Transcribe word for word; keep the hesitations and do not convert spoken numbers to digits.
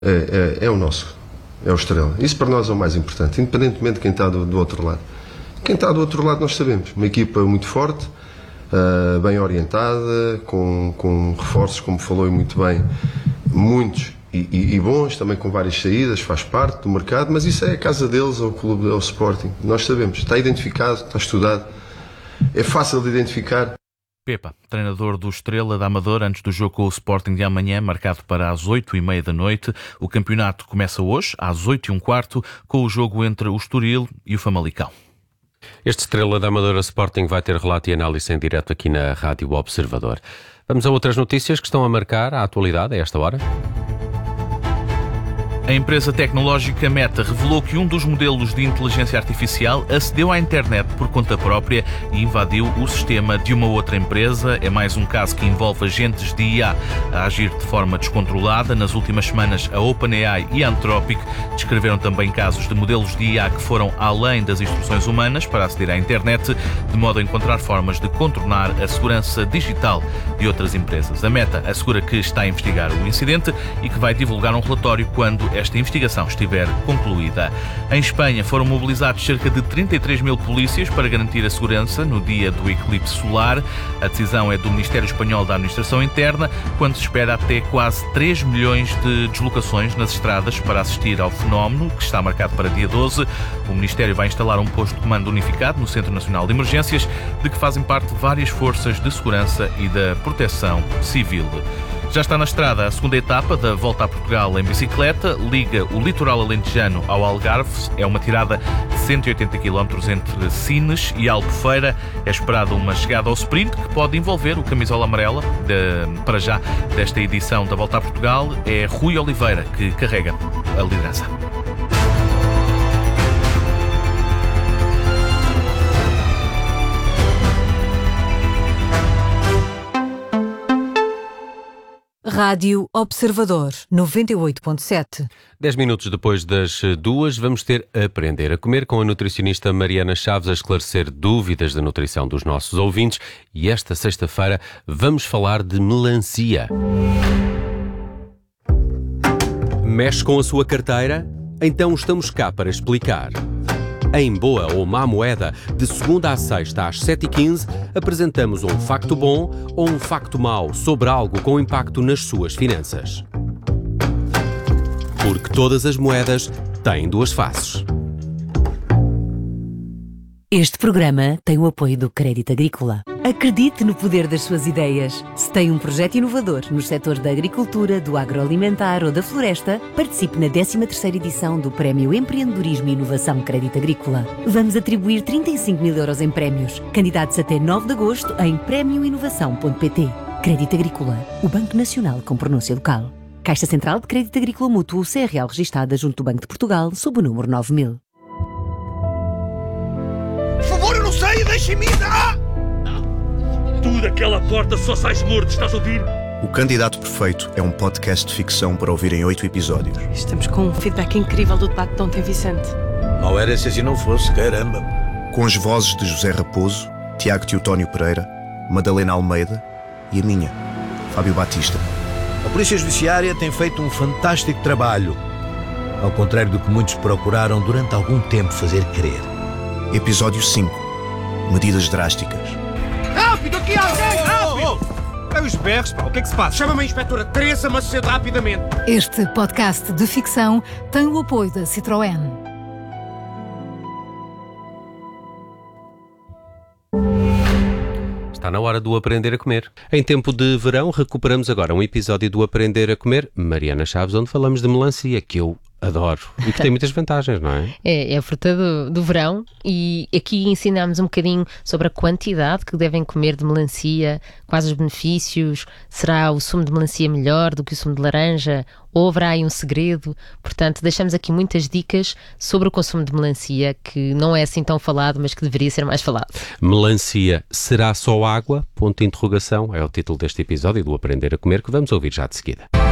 É, é, é o nosso, é o Estrela. Isso para nós é o mais importante, independentemente de quem está do, do outro lado. Quem está do outro lado nós sabemos, uma equipa muito forte, uh, bem orientada, com, com reforços, como falou e muito bem, muitos e, e, e bons, também com várias saídas, faz parte do mercado, mas isso é a casa deles, é o clube, é o Sporting, nós sabemos, está identificado, está estudado, é fácil de identificar. Pepa, treinador do Estrela da Amadora, antes do jogo com o Sporting de amanhã, marcado para as oito e meia da noite. O campeonato começa hoje, às oito e um quarto, com o jogo entre o Estoril e o Famalicão. Este Estrela da Amadora Sporting vai ter relato e análise em direto aqui na Rádio Observador. Vamos a outras notícias que estão a marcar a atualidade a esta hora. A empresa tecnológica Meta revelou que um dos modelos de inteligência artificial acedeu à internet por conta própria e invadiu o sistema de uma outra empresa. É mais um caso que envolve agentes de I A a agir de forma descontrolada. Nas últimas semanas, a OpenAI e a Anthropic descreveram também casos de modelos de I A que foram além das instruções humanas para aceder à internet, de modo a encontrar formas de contornar a segurança digital de outras empresas. A Meta assegura que está a investigar o incidente e que vai divulgar um relatório quando esta investigação estiver concluída. Em Espanha foram mobilizados cerca de trinta e três mil polícias para garantir a segurança no dia do eclipse solar. A decisão é do Ministério Espanhol da Administração Interna, quando se espera até quase três milhões de deslocações nas estradas para assistir ao fenómeno, que está marcado para dia doze. O Ministério vai instalar um posto de comando unificado no Centro Nacional de Emergências, de que fazem parte várias forças de segurança e da proteção civil. Já está na estrada a segunda etapa da Volta a Portugal em bicicleta, liga o litoral alentejano ao Algarve. É uma tirada de cento e oitenta quilómetros entre Sines e Albufeira. É esperada uma chegada ao sprint que pode envolver o camisola amarela. De, para já, desta edição da Volta a Portugal, é Rui Oliveira que carrega a liderança. Rádio Observador, noventa e oito ponto sete. Dez minutos depois das duas, vamos ter Aprender a Comer com a nutricionista Mariana Chaves a esclarecer dúvidas da nutrição dos nossos ouvintes. E esta sexta-feira vamos falar de melancia. Mexe com a sua carteira? Então estamos cá para explicar. Em Boa ou Má Moeda, de segunda à sexta às sete e quinze, apresentamos um facto bom ou um facto mau sobre algo com impacto nas suas finanças. Porque todas as moedas têm duas faces. Este programa tem o apoio do Crédito Agrícola. Acredite no poder das suas ideias. Se tem um projeto inovador nos setores da agricultura, do agroalimentar ou da floresta, participe na décima terceira edição do Prémio Empreendedorismo e Inovação Crédito Agrícola. Vamos atribuir trinta e cinco mil euros em prémios. Candidatos até nove de agosto em prémio inovação ponto pt. Crédito Agrícola, o Banco Nacional com pronúncia local. Caixa Central de Crédito Agrícola Mútuo, C R L registada junto do Banco de Portugal, sob o número nove mil. Por favor, eu não sei, deixem-me ir! Ah! Tu daquela porta só sais morto, estás a ouvir? O Candidato Perfeito é um podcast de ficção para ouvir em oito episódios. Estamos com um feedback incrível do debate de ontem, Vicente. Não era se assim não fosse, caramba. Com as vozes de José Raposo, Tiago Teotónio Pereira, Madalena Almeida e a minha, Fábio Batista. A Polícia Judiciária tem feito um fantástico trabalho, ao contrário do que muitos procuraram durante algum tempo fazer crer. Episódio cinco. Medidas drásticas. Rápido, aqui alguém! Rápido! É os berros, pá, o que é que se passa? Chama-me a inspetora Teresa Macedo rapidamente. Este podcast de ficção tem o apoio da Citroën. Está na hora do Aprender a Comer. Em tempo de verão, recuperamos agora um episódio do Aprender a Comer, Mariana Chaves, onde falamos de melancia, que eu adoro e que tem muitas vantagens, não é? É, é a fruta do, do verão e aqui ensinamos um bocadinho sobre a quantidade que devem comer de melancia, quais os benefícios, será o sumo de melancia melhor do que o sumo de laranja ou haverá aí um segredo? Portanto, deixamos aqui muitas dicas sobre o consumo de melancia, que não é assim tão falado, mas que deveria ser mais falado. Melancia será só água? Ponto de interrogação é o título deste episódio do Aprender a Comer, que vamos ouvir já de seguida.